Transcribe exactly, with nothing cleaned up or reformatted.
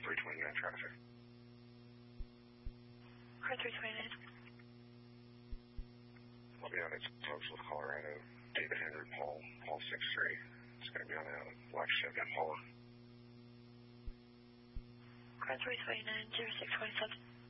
three twenty-nine traffic. Car three twenty-nine. I'll be on at Roseville, Colorado. David Henry Paul, Paul six three. It's going to be on a black Chevy Impala. Car three twenty-nine, zero six twenty-seven.